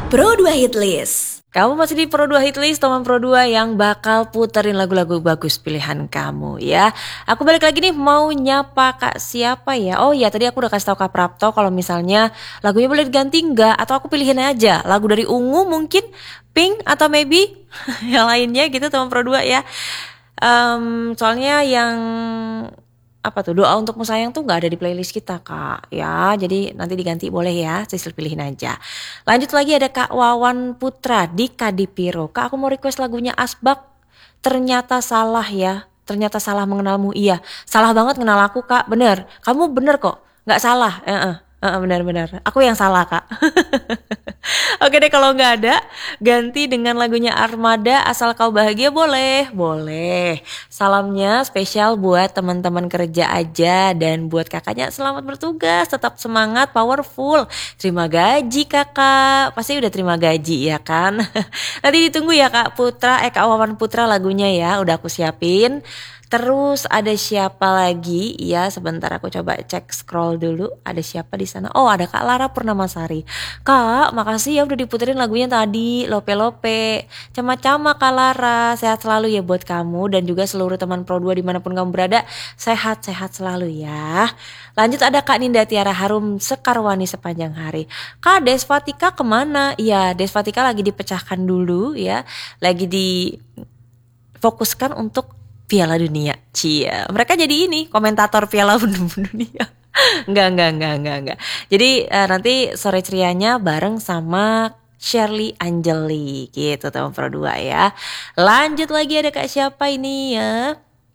Pro 2 Hit List. Kamu masih di Pro 2 Hit List, teman Pro 2 yang bakal puterin lagu-lagu bagus pilihan kamu ya. Aku balik lagi nih mau nyapa Kak siapa ya? Oh ya, tadi aku udah kasih tahu Kak Prapto kalau misalnya lagunya boleh diganti enggak, atau aku pilihin aja lagu dari Ungu mungkin, Pink atau maybe yang lainnya gitu teman Pro 2 ya. Soalnya yang apa tuh, Doa Untukmu Sayang tuh nggak ada di playlist kita Kak ya, jadi nanti diganti boleh ya, Sisil pilihin aja. Lanjut lagi ada Kak Wawan Putra di Kadipiro. Kak, aku mau request lagunya Asbak, Ternyata Salah ya, Ternyata Salah Mengenalmu. Iya, salah banget kenal aku Kak, bener, kamu bener kok, nggak salah. Benar-benar aku yang salah Kak. Oke deh, kalau nggak ada, ganti dengan lagunya Armada, Asal Kau Bahagia. Boleh. Salamnya spesial buat teman-teman kerja aja, dan buat kakaknya selamat bertugas, tetap semangat, powerful. Terima gaji kakak, pasti udah terima gaji ya kan. Nanti ditunggu ya Kak Kak Wawan Putra lagunya ya, udah aku siapin. Terus ada siapa lagi? Ya, sebentar aku coba cek scroll dulu. Ada siapa di sana? Oh, ada Kak Lara Purnamasari. Kak, makasih ya udah diputerin lagunya tadi. Lope-lope. Cama-cama Kak Lara. Sehat selalu ya buat kamu dan juga seluruh teman Pro 2 dimanapun kamu berada. Sehat-sehat selalu ya. Lanjut ada Kak Ninda Tiara Harum Sekarwani Sepanjang Hari. Kak Desvatika kemana? Iya, Desvatika lagi dipecahkan dulu ya. Lagi difokuskan untuk Piala Dunia. Cia. Mereka jadi ini komentator Piala Dunia. Enggak. Jadi nanti sore cerianya bareng sama Shirley Anjeli gitu teman Pro 2 ya. Lanjut lagi ada Kak siapa ini ya?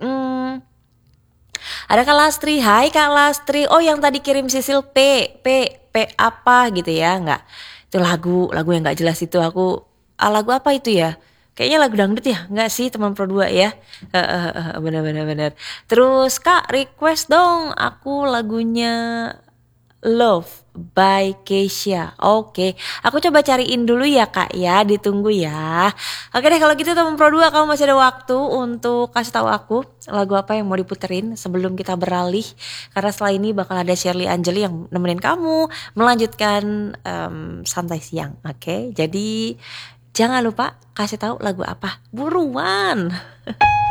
Ada Kak Lastri. Hai Kak Lastri. Oh, yang tadi kirim Sisil P apa gitu ya? Enggak. Itu lagu yang enggak jelas itu. Lagu apa itu ya? Kayaknya lagu dangdut ya? Enggak sih teman Pro 2 ya. Benar. Terus Kak request dong aku lagunya Love by Keisha. Oke, aku coba cariin dulu ya Kak ya, ditunggu ya. Oke deh, kalau gitu teman Pro 2 kamu masih ada waktu untuk kasih tahu aku lagu apa yang mau diputerin sebelum kita beralih. Karena setelah ini bakal ada Shirley Anjeli yang nemenin kamu melanjutkan santai siang. Oke, jadi jangan lupa kasih tahu lagu apa. Buruan.